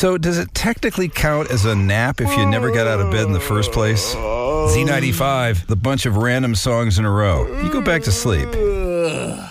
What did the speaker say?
So does it technically count as a nap if you never got out of bed in the first place? Z95, the bunch of random songs in a row. You go back to sleep.